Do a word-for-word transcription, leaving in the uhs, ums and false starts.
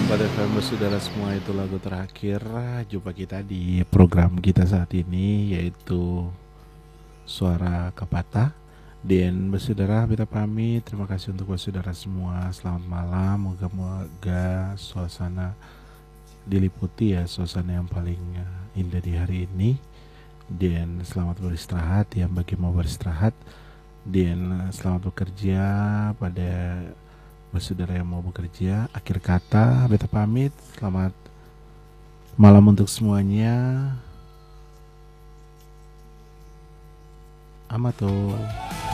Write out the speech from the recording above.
Pada famous saudara semua, itu lagu terakhir jumpa kita di program kita saat ini, yaitu Suara Kapata. Dan bersaudara, kita pamit. Terima kasih untuk bersaudara semua. Selamat malam. Moga-moga suasana diliputi ya, suasana yang paling eh, indah di hari ini. Dan selamat beristirahat yang bagi mau beristirahat. Dan eh, selamat bekerja pada bersaudara yang mau bekerja. Akhir kata, beta pamit. Selamat malam untuk semuanya. Amato.